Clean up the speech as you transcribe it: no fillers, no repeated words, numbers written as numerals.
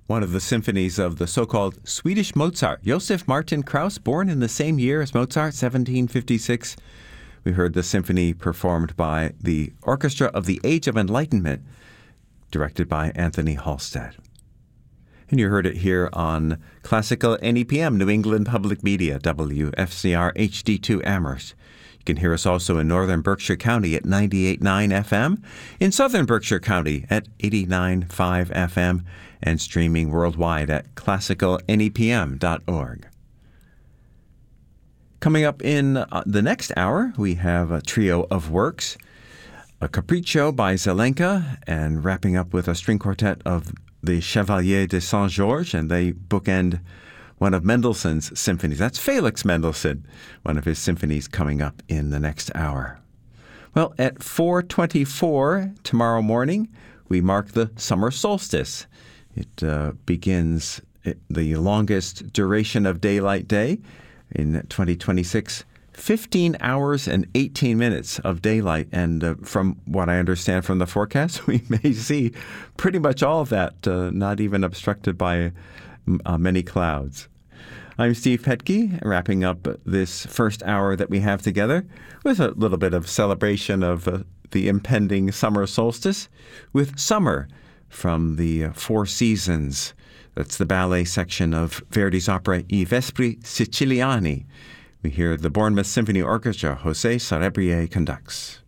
one of the symphonies of the so-called Swedish Mozart, Josef Martin Krauss, born in the same year as Mozart, 1756. We heard the symphony performed by the Orchestra of the Age of Enlightenment, directed by Anthony Halstead. And you heard it here on Classical NEPM, New England Public Media, WFCR HD2 Amherst. You can hear us also in northern Berkshire County at 98.9 FM, in southern Berkshire County at 89.5 FM, and streaming worldwide at classicalnepm.org. Coming up in the next hour, we have a trio of works, a Capriccio by Zelenka, and wrapping up with a string quartet of the Chevalier de Saint-Georges, and they bookend one of Mendelssohn's symphonies. That's Felix Mendelssohn, one of his symphonies coming up in the next hour. Well, at 4:24 tomorrow morning, we mark the summer solstice. It begins the longest duration of daylight day in 2026, 15 hours and 18 minutes of daylight. And from what I understand from the forecast, we may see pretty much all of that, not even obstructed by many clouds. I'm Steve Petke, wrapping up this first hour that we have together with a little bit of celebration of the impending summer solstice with Summer from the Four Seasons. That's the ballet section of Verdi's opera I Vespri Siciliani. We hear the Bournemouth Symphony Orchestra, José Sarebrier conducts.